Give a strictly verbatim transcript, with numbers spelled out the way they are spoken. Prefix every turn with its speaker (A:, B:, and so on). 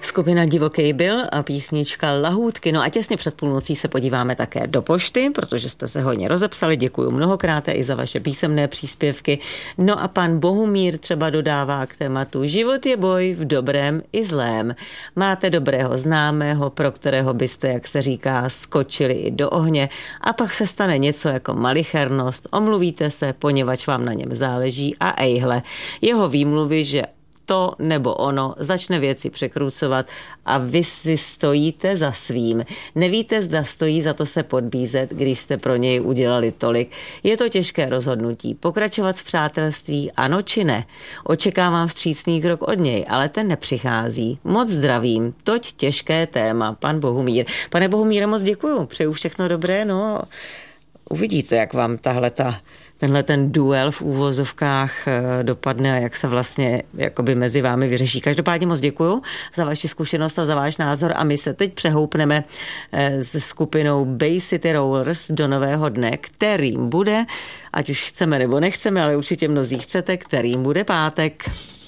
A: Skupina Divoký byl a písnička Lahůdky. No a těsně před půlnocí se podíváme také do pošty, protože jste se hodně rozepsali. Děkuju mnohokrát i za vaše písemné příspěvky. No a pan Bohumír třeba dodává k tématu: život je boj v dobrém i zlém. Máte dobrého známého, pro kterého byste, jak se říká, skočili i do ohně, a pak se stane něco jako malichernost, omluvíte se, poněvadž vám na něm záleží, a ejhle, jeho výmluvy, že to nebo ono začne věci překrucovat a vy si stojíte za svým. Nevíte, zda stojí za to se podbízet, když jste pro něj udělali tolik. Je to těžké rozhodnutí. Pokračovat v přátelství, ano či ne? Očekávám vstřícný krok od něj, ale ten nepřichází. Moc zdravím. Toť těžké téma, pan Bohumír. Pane Bohumíre, moc děkuju. Přeju všechno dobré, no. Uvidíte, jak vám tahleta tenhle ten duel v úvozovkách dopadne a jak se vlastně jakoby mezi vámi vyřeší. Každopádně moc děkuju za vaši zkušenost a za váš názor a my se teď přehoupneme se skupinou Bay City Rollers do nového dne, kterým bude, ať už chceme nebo nechceme, ale určitě mnozí chcete, kterým bude pátek.